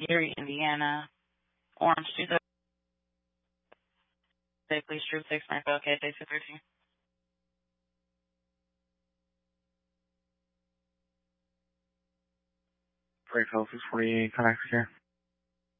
Gary, Indiana. Orange 2, please, Troop 6, Springfield, KJ 213. Springfield 648, connect here.